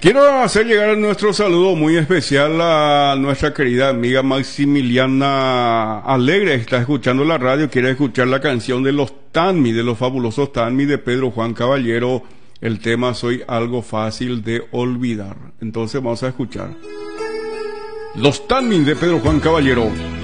Quiero hacer llegar nuestro saludo muy especial a nuestra querida amiga Maximiliana Alegre. Está escuchando la radio, quiere escuchar la canción de los Tanmi, de los fabulosos Tanmi de Pedro Juan Caballero. El tema Soy algo fácil de olvidar. Entonces vamos a escuchar Los Tanmi de Pedro Juan Caballero.